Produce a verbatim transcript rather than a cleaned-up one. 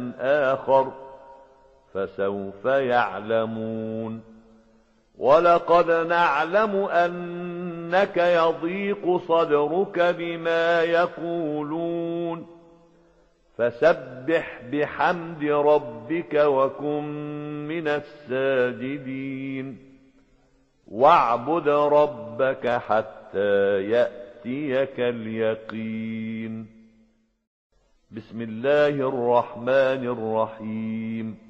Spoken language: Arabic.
آخر فسوف يعلمون. ولقد نعلم أنك يضيق صدرك بما يقولون فسبح بحمد ربك وكن من الساجدين واعبد ربك حتى يأتيك اليقين. بسم الله الرحمن الرحيم